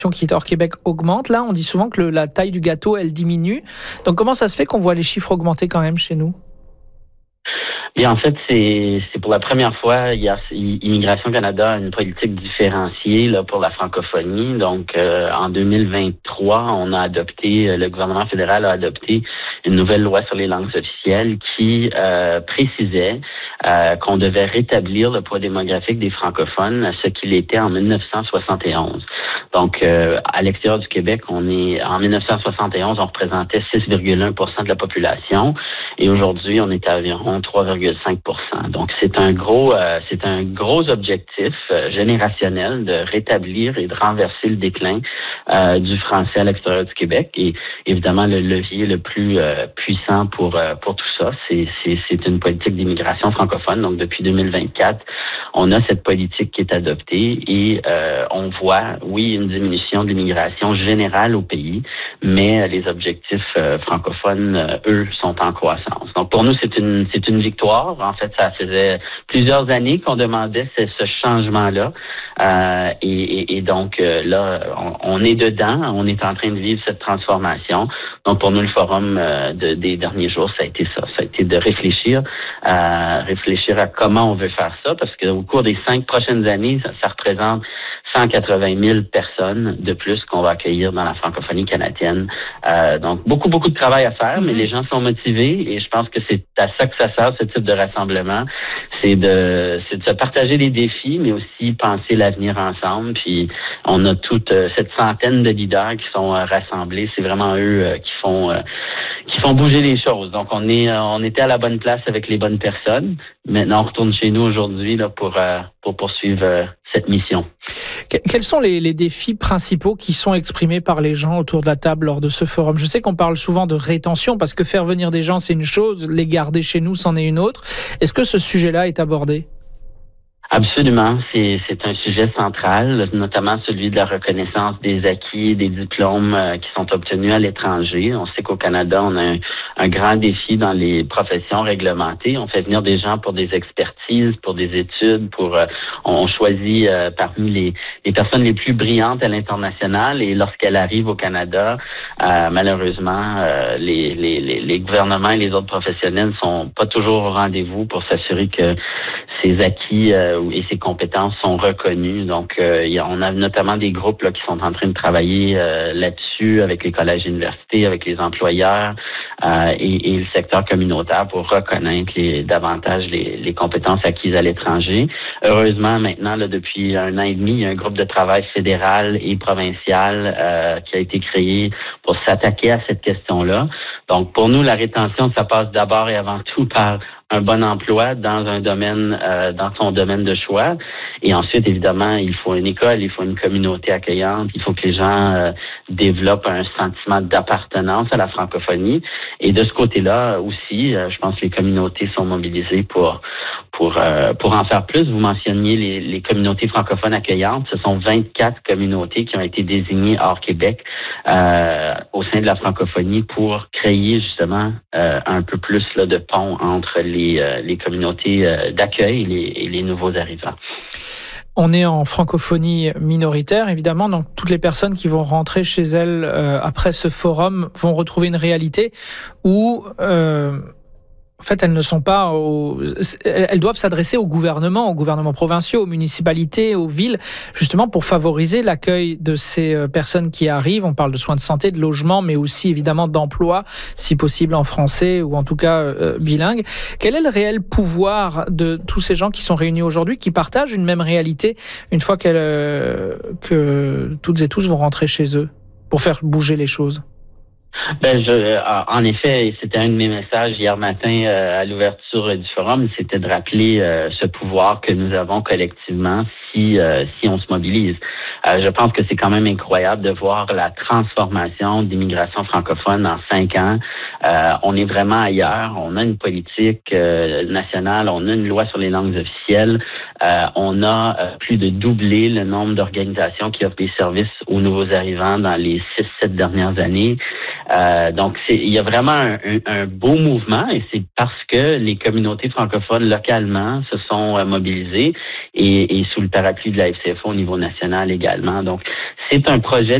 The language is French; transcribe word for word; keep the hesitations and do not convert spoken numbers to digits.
qui est hors Québec augmente. Là, on dit souvent que le, la taille du gâteau, elle diminue. Donc, comment ça se fait qu'on voit les chiffres augmenter quand même chez nous? Et en fait, c'est c'est pour la première fois, il y a Immigration Canada a une politique différenciée là, pour la francophonie. Donc, euh, en deux mille vingt-trois, on a adopté, le gouvernement fédéral a adopté une nouvelle loi sur les langues officielles qui euh, précisait euh, qu'on devait rétablir le poids démographique des francophones à ce qu'il était en dix-neuf cent soixante et onze. Donc, euh, à l'extérieur du Québec, on est en dix-neuf cent soixante et onze, on représentait six virgule un pour cent de la population, et aujourd'hui, on est à environ trois virgule cinq pour cent. Donc, c'est un gros, euh, c'est un gros objectif euh, générationnel de rétablir et de renverser le déclin euh, du français à l'extérieur du Québec. Et évidemment, le levier le plus euh, puissant pour euh, pour tout ça, c'est, c'est c'est une politique d'immigration francophone. Donc, depuis deux mille vingt-quatre, on a cette politique qui est adoptée et euh, on voit, oui, une diminution de l'immigration générale au pays, mais les objectifs euh, francophones, euh, eux, sont en croissance. Donc, pour nous, c'est une c'est une victoire. En fait, ça faisait plusieurs années qu'on demandait ce, ce changement-là. Euh, et, et, et donc, euh, là, on, on est dedans. On est en train de vivre cette transformation. Donc, pour nous, le forum euh, de, des derniers jours, ça a été ça. Ça a été de réfléchir, euh, réfléchir à comment on veut faire ça, parce qu'au cours des cinq prochaines années, ça, ça représente cent quatre-vingt mille personnes de plus qu'on va accueillir dans la francophonie canadienne. Euh, donc, beaucoup, beaucoup de travail à faire, mais les gens sont motivés et je pense que c'est à ça que ça sert, ce type de rassemblement. C'est de, c'est de se partager les défis, mais aussi penser l'avenir ensemble. Puis, on a toute euh, cette centaine de leaders qui sont euh, rassemblés. C'est vraiment eux euh, qui font euh, qui font bouger les choses. Donc, on est euh, on était à la bonne place avec les bonnes personnes. Maintenant, on retourne chez nous aujourd'hui là pour euh, pour poursuivre euh, cette mission. Quels sont les, les défis principaux qui sont exprimés par les gens autour de la table lors de ce forum? Je sais qu'on parle souvent de rétention parce que faire venir des gens, c'est une chose, les garder chez nous, c'en est une autre. Est-ce que ce sujet-là est abordé? Absolument, c'est c'est un sujet central, notamment celui de la reconnaissance des acquis, des diplômes euh, qui sont obtenus à l'étranger. On sait qu'au Canada, on a un, un grand défi dans les professions réglementées. On fait venir des gens pour des expertises, pour des études, pour euh, on choisit euh, parmi les, les personnes les plus brillantes à l'international. Et lorsqu'elles arrivent au Canada, euh, malheureusement, euh, les, les, les, les gouvernements et les autres professionnels sont pas toujours au rendez-vous pour s'assurer que ces acquis euh, et ses compétences sont reconnues. Donc, euh, y a, on a notamment des groupes là, qui sont en train de travailler euh, là-dessus avec les collèges et universités, avec les employeurs euh, et, et le secteur communautaire pour reconnaître les, davantage les, les compétences acquises à l'étranger. Heureusement, maintenant, là, depuis un an et demi, il y a un groupe de travail fédéral et provincial euh, qui a été créé pour s'attaquer à cette question-là. Donc, pour nous, la rétention, ça passe d'abord et avant tout par un bon emploi dans un domaine, euh, dans son domaine de choix. Et ensuite, évidemment, il faut une école, il faut une communauté accueillante, il faut que les gens euh, développent un sentiment d'appartenance à la francophonie. Et de ce côté-là aussi, euh, je pense que les communautés sont mobilisées pour pour euh, pour en faire plus. Vous mentionniez les, les communautés francophones accueillantes. Ce sont vingt-quatre communautés qui ont été désignées hors Québec euh, au sein de la francophonie pour créer justement euh, un peu plus là, de pont entre les Les, euh, les communautés euh, d'accueil et les, et les nouveaux arrivants. On est en francophonie minoritaire, évidemment, donc toutes les personnes qui vont rentrer chez elles euh, après ce forum vont retrouver une réalité où... Euh En fait, elles ne sont pas au... elles doivent s'adresser au gouvernement, aux gouvernements provinciaux, aux municipalités, aux villes, justement pour favoriser l'accueil de ces personnes qui arrivent. On parle de soins de santé, de logement, mais aussi évidemment d'emploi, si possible en français ou en tout cas euh, bilingue. Quel est le réel pouvoir de tous ces gens qui sont réunis aujourd'hui, qui partagent une même réalité une fois euh, que toutes et tous vont rentrer chez eux pour faire bouger les choses? Ben, je, en effet, c'était un de mes messages hier matin euh, à l'ouverture du forum, c'était de rappeler euh, ce pouvoir que nous avons collectivement si euh, si on se mobilise. Euh, je pense que c'est quand même incroyable de voir la transformation d'immigration francophone en cinq ans. Euh, on est vraiment ailleurs. On a une politique euh, nationale, on a une loi sur les langues officielles. Euh, on a euh, plus de doublé le nombre d'organisations qui offrent des services aux nouveaux arrivants dans les six, sept dernières années. Euh, donc, c'est, il y a vraiment un, un, un beau mouvement et c'est parce que les communautés francophones localement se sont euh, mobilisées et, et sous le parapluie de la F C F A au niveau national également. Donc, c'est un projet